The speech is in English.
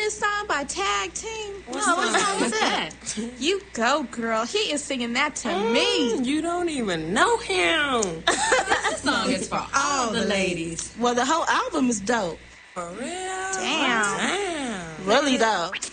this song by Tag Team? What song was that? You go, girl. He is singing that to me. You don't even know him. This song is for all the ladies. Well, the whole album is dope. For real? Damn. Really dope.